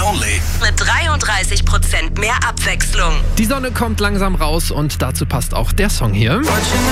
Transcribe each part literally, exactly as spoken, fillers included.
only. Mit dreiunddreißig Prozent mehr Abwechslung. Die Sonne kommt langsam raus und dazu passt auch der Song hier.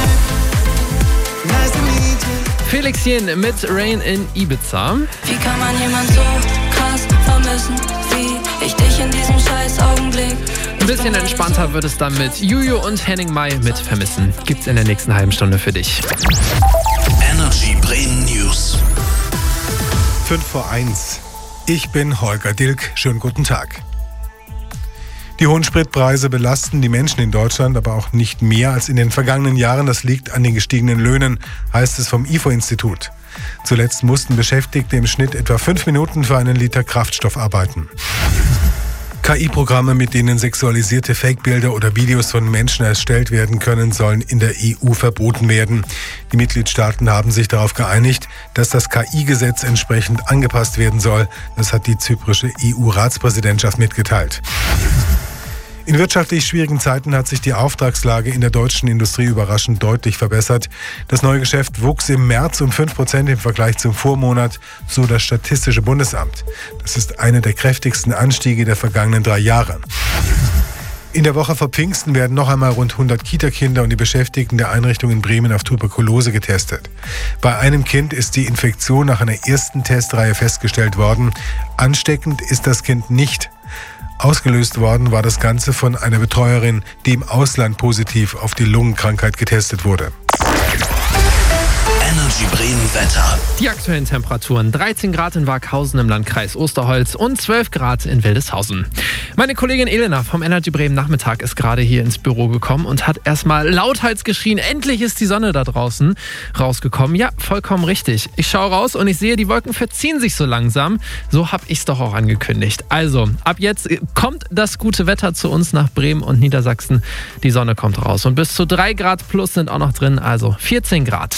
Felixchen mit Rain in Ibiza. Wie kann man jemand so krass vermissen, wie ich dich in diesem scheiß Augenblick? Ein bisschen entspannter wird es dann mit Juju und Henning Mai mit Vermissen. Gibt's in der nächsten halben Stunde für dich. Energy Bremen News. fünf vor eins. Ich bin Holger Dilk. Schönen guten Tag. Die hohen Spritpreise belasten die Menschen in Deutschland aber auch nicht mehr als in den vergangenen Jahren. Das liegt an den gestiegenen Löhnen, heißt es vom I F O-Institut. Zuletzt mussten Beschäftigte im Schnitt etwa fünf Minuten für einen Liter Kraftstoff arbeiten. K I-Programme, mit denen sexualisierte Fake-Bilder oder Videos von Menschen erstellt werden können, sollen in der E U verboten werden. Die Mitgliedstaaten haben sich darauf geeinigt, dass das K I-Gesetz entsprechend angepasst werden soll. Das hat die zyprische E U-Ratspräsidentschaft mitgeteilt. In wirtschaftlich schwierigen Zeiten hat sich die Auftragslage in der deutschen Industrie überraschend deutlich verbessert. Das neue Geschäft wuchs im März um fünf Prozent im Vergleich zum Vormonat, so das Statistische Bundesamt. Das ist einer der kräftigsten Anstiege der vergangenen drei Jahre. In der Woche vor Pfingsten werden noch einmal rund hundert Kita-Kinder und die Beschäftigten der Einrichtung in Bremen auf Tuberkulose getestet. Bei einem Kind ist die Infektion nach einer ersten Testreihe festgestellt worden. Ansteckend ist das Kind nicht. Ausgelöst worden war das Ganze von einer Betreuerin, die im Ausland positiv auf die Lungenkrankheit getestet wurde. Energy Bremen Wetter. Die aktuellen Temperaturen: dreizehn Grad in Waaghausen im Landkreis Osterholz und zwölf Grad in Wildeshausen. Meine Kollegin Elena vom Energy Bremen Nachmittag ist gerade hier ins Büro gekommen und hat erstmal lauthals geschrien, endlich ist die Sonne da draußen rausgekommen. Ja, vollkommen richtig. Ich schaue raus und ich sehe, die Wolken verziehen sich so langsam. So habe ich es doch auch angekündigt. Also, ab jetzt kommt das gute Wetter zu uns nach Bremen und Niedersachsen. Die Sonne kommt raus und bis zu drei Grad plus sind auch noch drin, also vierzehn Grad.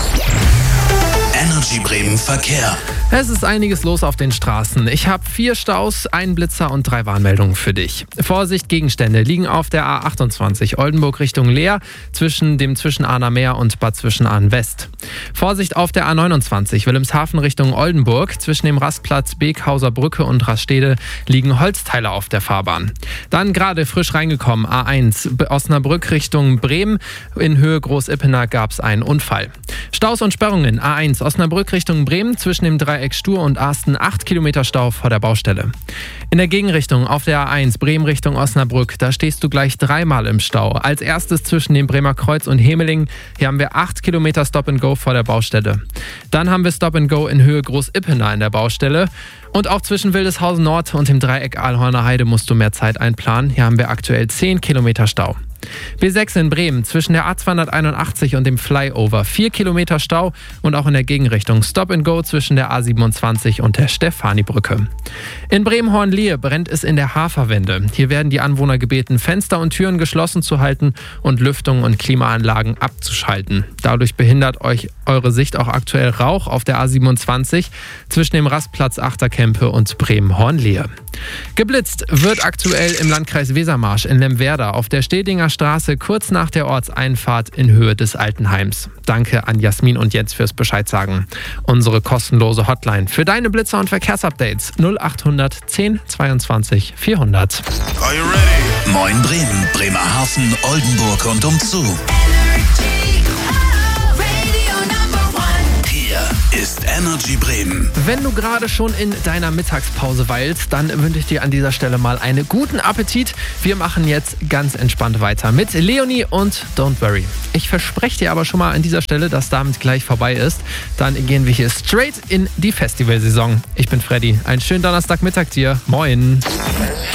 Energy Bremen Verkehr. Es ist einiges los auf den Straßen. Ich habe vier Staus, einen Blitzer und drei Warnmeldungen für dich. Vorsicht, Gegenstände liegen auf der A achtundzwanzig Oldenburg Richtung Leer zwischen dem Zwischenahner Meer und Bad Zwischenahn West. Vorsicht auf der A neunundzwanzig Wilhelmshaven Richtung Oldenburg. Zwischen dem Rastplatz Beekhauser Brücke und Raststede liegen Holzteile auf der Fahrbahn. Dann gerade frisch reingekommen, A eins Osnabrück Richtung Bremen. In Höhe Großippener gab es einen Unfall. Staus und Sperrungen: A eins Osnabrück Richtung Bremen zwischen dem Dreieck Stur und Arsten acht Kilometer Stau vor der Baustelle. In der Gegenrichtung auf der A eins Bremen Richtung Osnabrück, da stehst du gleich dreimal im Stau. Als erstes zwischen dem Bremer Kreuz und Hemeling, hier haben wir acht Kilometer Stop and Go vor der Baustelle. Dann haben wir Stop and Go in Höhe Großippener in der Baustelle. Und auch zwischen Wildeshausen Nord und dem Dreieck Aalhorner Heide musst du mehr Zeit einplanen. Hier haben wir aktuell zehn Kilometer Stau. B sechs in Bremen zwischen der A zweihunderteinundachtzig und dem Flyover vier Kilometer Stau und auch in der Gegenrichtung Stop and Go zwischen der A siebenundzwanzig und der Stefanibrücke. In Bremen-Hornlehe brennt es in der Haferwende. Hier werden die Anwohner gebeten, Fenster und Türen geschlossen zu halten und Lüftung und Klimaanlagen abzuschalten. Dadurch behindert euch eure Sicht auch aktuell Rauch auf der A siebenundzwanzig zwischen dem Rastplatz Achterkempe und Bremen-Hornlehe. Geblitzt wird aktuell im Landkreis Wesermarsch in Lemwerder auf der Stedinger Straße kurz nach der Ortseinfahrt in Höhe des Altenheims. Danke an Jasmin und Jens fürs Bescheid sagen. Unsere kostenlose Hotline für deine Blitzer und Verkehrsupdates null achthundert zehn zweiundzwanzig vierhundert. Are you ready? Moin Bremen, Bremerhaven, Oldenburg und umzu. Ist Energy Bremen. Wenn du gerade schon in deiner Mittagspause weilst, dann wünsche ich dir an dieser Stelle mal einen guten Appetit. Wir machen jetzt ganz entspannt weiter mit Leonie und Don't Worry. Ich verspreche dir aber schon mal an dieser Stelle, dass damit gleich vorbei ist. Dann gehen wir hier straight in die Festivalsaison. Ich bin Freddy. Einen schönen Donnerstagmittag dir. Moin.